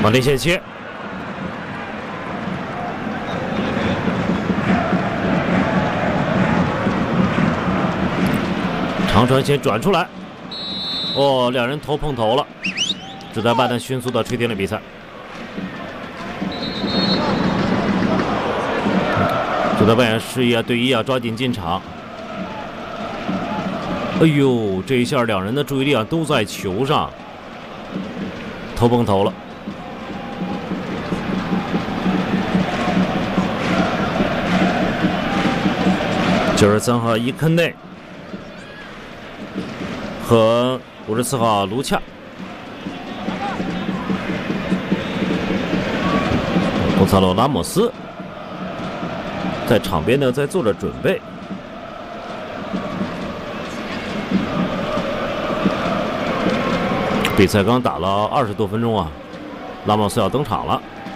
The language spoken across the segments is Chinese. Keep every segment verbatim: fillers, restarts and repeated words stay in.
往内线切，长传先转出来，哦，两人头碰头了，志在办呢迅速的吹停了比赛。志在办也示意啊，队医啊抓紧进场。哎呦，这一下两人的注意力啊都在球上，头碰头了。九十三号伊肯内和五十四号卢恰，贡萨罗拉莫斯在场边呢在做着准备。比赛刚打了二十多分钟啊，拉莫斯要登场了。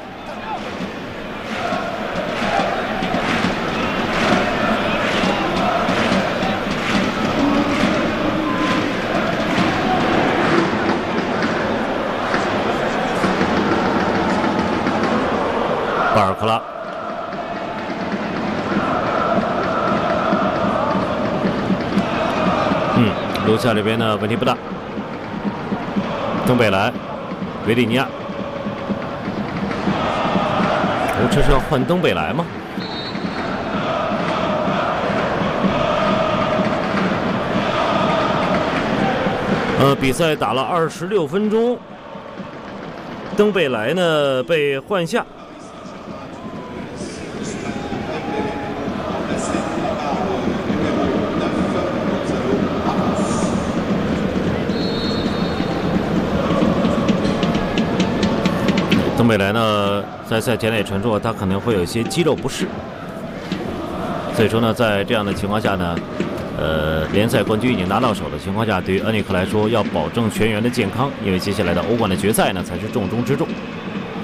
巴尔克拉，嗯，卢恰这边呢问题不大。登贝莱，维利尼亚，哦，这是要换登贝莱吗？呃，比赛打了二十六分钟，登贝莱呢被换下。登贝莱呢，在赛前呢也传出他可能会有一些肌肉不适，所以说呢，在这样的情况下呢，呃，联赛冠军已经拿到手的情况下，对于恩里克来说要保证全员的健康，因为接下来的欧冠的决赛呢才是重中之重。